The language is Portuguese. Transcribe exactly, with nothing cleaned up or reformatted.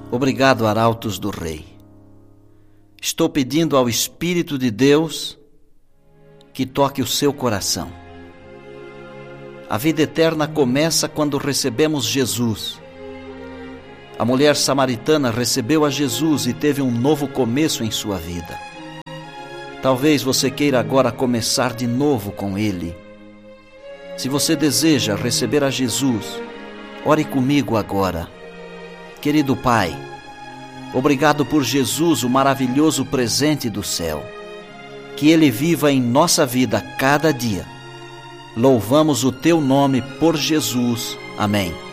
Obrigado, Arautos do Rei. Estou pedindo ao Espírito de Deus que toque o seu coração. A vida eterna começa quando recebemos Jesus. A mulher samaritana recebeu a Jesus e teve um novo começo em sua vida. Talvez você queira agora começar de novo com Ele. Se você deseja receber a Jesus, ore comigo agora. Querido Pai, obrigado por Jesus, o maravilhoso presente do céu. Que Ele viva em nossa vida cada dia. Louvamos o Teu nome por Jesus. Amém.